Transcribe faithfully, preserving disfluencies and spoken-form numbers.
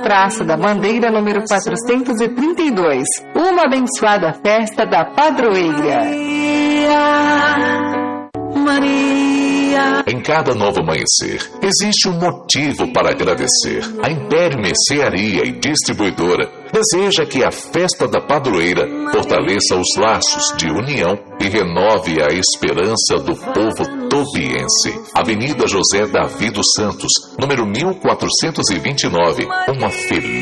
Praça da Bandeira, número quatrocentos e trinta e dois. Uma abençoada festa da padroeira. Maria. Em cada novo amanhecer, existe um motivo para agradecer. A Império Mercearia e Distribuidora deseja que a festa da padroeira fortaleça os laços de união e renove a esperança do povo tobiense. Avenida José Davi dos Santos, número mil quatrocentos e vinte e nove. Uma feliz